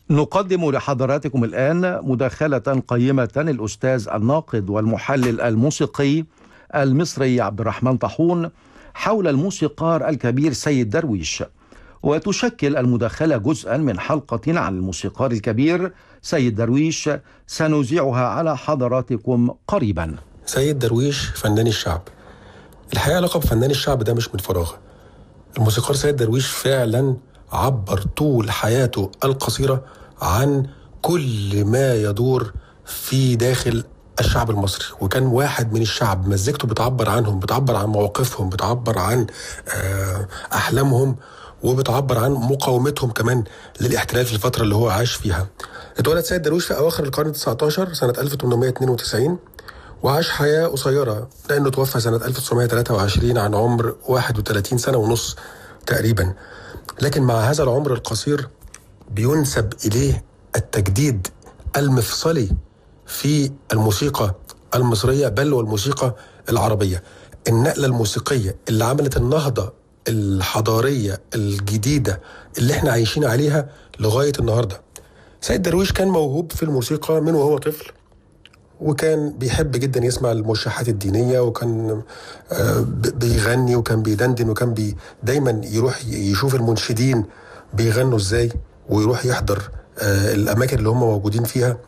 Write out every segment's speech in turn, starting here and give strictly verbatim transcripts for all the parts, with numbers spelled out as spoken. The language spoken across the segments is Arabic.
نقدم لحضراتكم الآن مداخلة قيمة الأستاذ الناقد والمحلل الموسيقي المصري عبد الرحمن طاحون حول الموسيقار الكبير سيد درويش، وتشكل المداخلة جزءا من حلقة عن الموسيقار الكبير سيد درويش سنذيعها على حضراتكم قريبا. سيد درويش فنان الشعب. الحقيقة لقب فنان الشعب ده مش من فراغ. الموسيقار سيد درويش فعلا عبر طول حياته القصيرة عن كل ما يدور في داخل الشعب المصري، وكان واحد من الشعب. مزيكته بتعبر عنهم، بتعبر عن مواقفهم، بتعبر عن أحلامهم، وبتعبر عن مقاومتهم كمان للاحتلال في الفترة اللي هو عاش فيها. اتولد سيد درويش في أواخر القرن التاسع عشر سنة ألف وثمانمائة واثنين وتسعين، وعاش حياة قصيرة لأنه توفى سنة ألف وتسعمائة وثلاثة وعشرين عن عمر واحد وثلاثين سنة ونص تقريبا. لكن مع هذا العمر القصير بينسب إليه التجديد المفصلي في الموسيقى المصرية، بل والموسيقى العربية. النقلة الموسيقية اللي عملت النهضة الحضارية الجديدة اللي احنا عايشين عليها لغاية النهاردة. سيد درويش كان موهوب في الموسيقى من وهو طفل، وكان بيحب جدا يسمع الموشحات الدينية، وكان بيغني وكان بيدندن، وكان بي دايما يروح يشوف المنشدين بيغنوا ازاي، ويروح يحضر الأماكن اللي هم موجودين فيها.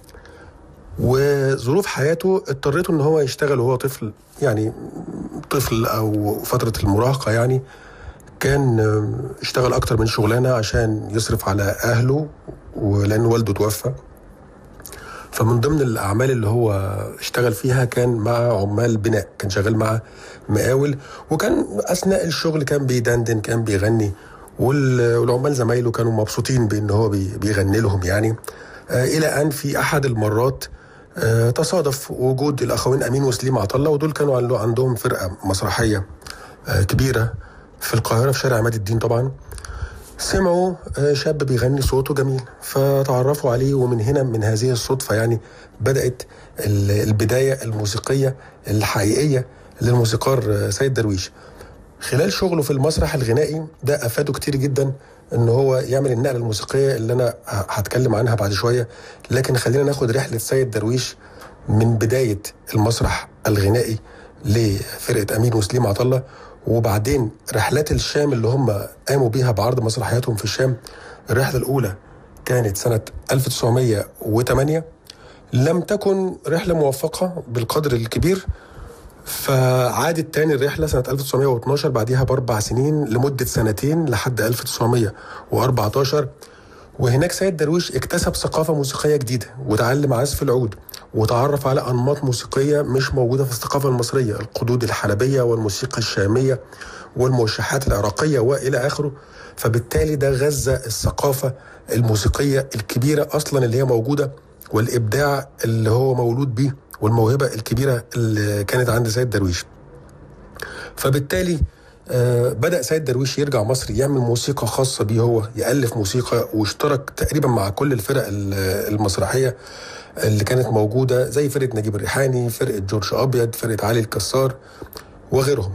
وظروف حياته اضطرته ان هو يشتغل وهو طفل، يعني طفل او فترة المراهقة، يعني كان اشتغل اكتر من شغلانة عشان يصرف على اهله، ولان والده توفى. فمن ضمن الاعمال اللي هو اشتغل فيها كان مع عمال بناء، كان شغال مع مقاول، وكان اثناء الشغل كان بيدندن، كان بيغني، والعمال زمايله كانوا مبسوطين بان هو بيغني لهم يعني. الى ان في احد المرات تصادف وجود الاخوين امين وسليم عطله، ودول كانوا عندهم فرقه مسرحيه كبيره في القاهره في شارع عماد الدين. طبعا سمعوا شاب بيغني صوته جميل، فتعرفوا عليه، ومن هنا من هذه الصدفه يعني بدات البدايه الموسيقيه الحقيقيه للموسيقار سيد درويش. خلال شغله في المسرح الغنائي ده افاده كتير جدا ان هو يعمل النقله الموسيقيه اللي انا هتكلم عنها بعد شويه. لكن خلينا ناخد رحله سيد درويش من بدايه المسرح الغنائي لفرقه امين وسليم عطله، وبعدين رحلات الشام اللي هم قاموا بيها بعرض مسرحياتهم في الشام. الرحله الاولى كانت سنه ألف وتسعمائة وثمانية، لم تكن رحله موفقه بالقدر الكبير، فعادت تاني الرحلة سنة ألف وتسعمائة واثني عشر بعدها بأربع سنين لمدة سنتين لحد ألف وتسعمائة وأربعة عشر. وهناك سيد درويش اكتسب ثقافة موسيقية جديدة، وتعلم عزف العود، وتعرف على أنماط موسيقية مش موجودة في الثقافة المصرية، القدود الحلبية والموسيقى الشامية والموشحات العراقية وإلى آخره. فبالتالي ده غذى الثقافة الموسيقية الكبيرة أصلا اللي هي موجودة، والإبداع اللي هو مولود بيه، والموهبة الكبيرة اللي كانت عند سيد درويش. فبالتالي آه بدأ سيد درويش يرجع مصر، يعمل موسيقى خاصة بيه، هو يألف موسيقى، واشترك تقريبا مع كل الفرق المسرحية اللي كانت موجودة، زي فرقة نجيب الريحاني، فرقة جورج أبيض، فرقة علي الكسار وغيرهم.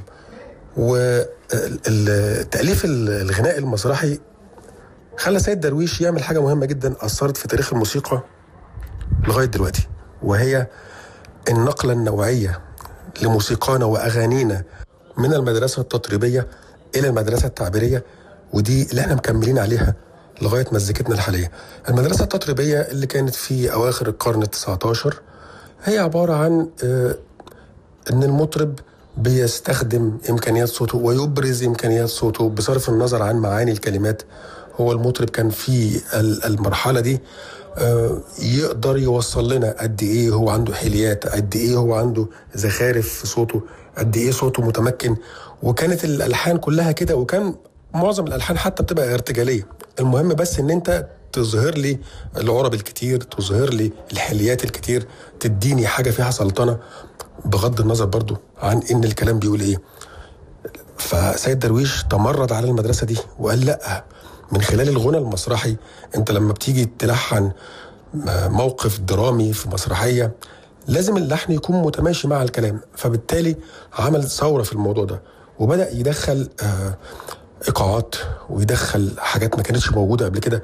والتأليف الغناء المسرحي خلى سيد درويش يعمل حاجة مهمة جدا أثرت في تاريخ الموسيقى لغاية دلوقتي، وهي النقلة النوعية لموسيقانا وأغانينا من المدرسة التطريبية إلى المدرسة التعبيرية، ودي اللي احنا مكملين عليها لغاية مزيكتنا الحالية. المدرسة التطريبية اللي كانت في أواخر القرن التاسع عشر هي عبارة عن اه إن المطرب بيستخدم إمكانيات صوته ويبرز إمكانيات صوته بصرف النظر عن معاني الكلمات. هو المطرب كان في المرحلة دي يقدر يوصل لنا قد ايه هو عنده حليات، قد ايه هو عنده زخارف في صوته، قد ايه صوته متمكن. وكانت الالحان كلها كده، وكان معظم الالحان حتى بتبقى ارتجاليه. المهم بس ان انت تظهر لي العرب الكتير، تظهر لي الحليات الكتير، تديني حاجه فيها سلطنه، بغض النظر برضو عن ان الكلام بيقول ايه. فسيد درويش تمرد على المدرسه دي وقال لا، من خلال الغنى المسرحي انت لما بتيجي تلحن موقف درامي في مسرحية لازم اللحن يكون متماشي مع الكلام. فبالتالي عمل ثورة في الموضوع ده، وبدأ يدخل ايقاعات ويدخل حاجات ما كانتش موجودة قبل كده،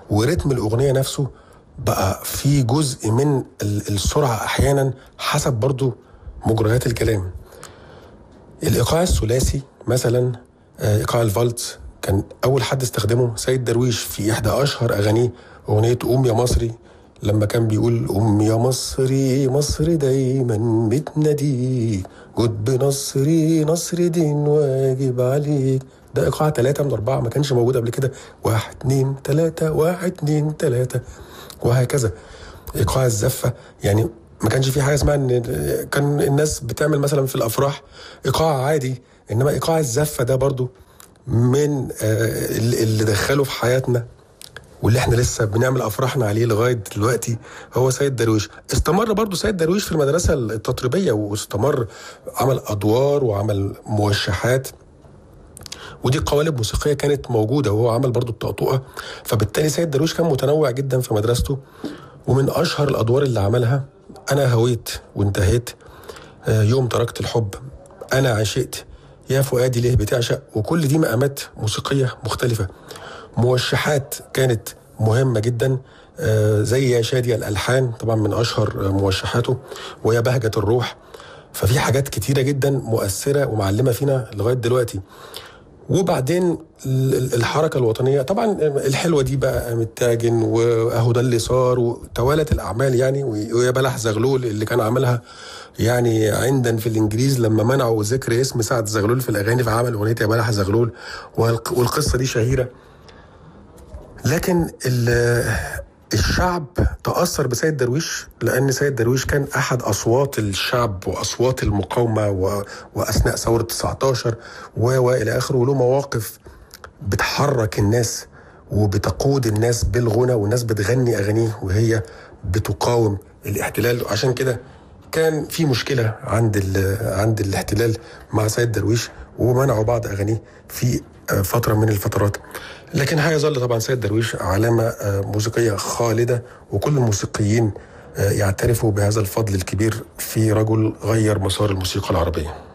ورتم الأغنية نفسه بقى في جزء من السرعة أحيانا حسب برضو مجريات الكلام. الإيقاع الثلاثي مثلا، إيقاع الفالتس، كان أول حد استخدمه سيد درويش في إحدى أشهر أغانيه، أغنية قوم يا مصري، لما كان بيقول قوم يا مصري مصر دايما بتناديك، جد بنصري نصر دين واجب عليك. ده إيقاع ثلاثة من أربعة، ما كانش موجود قبل كده، واحد اتنين تلاتة واحد اتنين تلاتة وهكذا. إيقاع الزفة يعني ما كانش في حاجة اسمها إن كان الناس بتعمل مثلا في الأفراح إيقاع عادي، إنما إيقاع الزفة ده برضو من اللي دخله في حياتنا واللي احنا لسه بنعمل افراحنا عليه لغايه دلوقتي هو سيد درويش. استمر برضو سيد درويش في المدرسه التطريبيه، واستمر عمل ادوار وعمل موشحات، ودي قوالب موسيقيه كانت موجوده، وهو عمل برضو الطقطقه. فبالتالي سيد درويش كان متنوع جدا في مدرسته. ومن اشهر الادوار اللي عملها انا هويت وانتهيت، يوم تركت الحب، انا عشقت، يا فؤادي ليه بتعشق، وكل دي مقامات موسيقيه مختلفه. موشحات كانت مهمة جدا، زي يا شادي الألحان طبعا من أشهر موشحاته، ويا بهجة الروح. ففي حاجات كتيرة جدا مؤثرة ومعلمة فينا لغاية دلوقتي. وبعدين الحركة الوطنية طبعا الحلوة دي بقى متاجن، وأهو ده اللي صار، وتوالت الأعمال يعني، ويا بلح زغلول اللي كان عملها يعني عندنا في الإنجليز لما منعوا ذكر اسم سعد زغلول في الأغاني، فعمل أغنية يا بلح زغلول، والقصة دي شهيرة. لكن الشعب تأثر بسيد درويش، لأن سيد درويش كان أحد أصوات الشعب وأصوات المقاومة وأثناء ثورة تسعتاشر وإلى آخره، وله مواقف بتحرك الناس وبتقود الناس بالغنى، والناس بتغني أغانيه وهي بتقاوم الاحتلال. عشان كده كان في مشكلة عند عند الاحتلال مع سيد درويش، ومنعوا بعض أغانيه في فترة من الفترات. لكن هيظل طبعا سيد درويش علامة موسيقية خالدة، وكل الموسيقيين يعترفوا بهذا الفضل الكبير في رجل غير مسار الموسيقى العربية.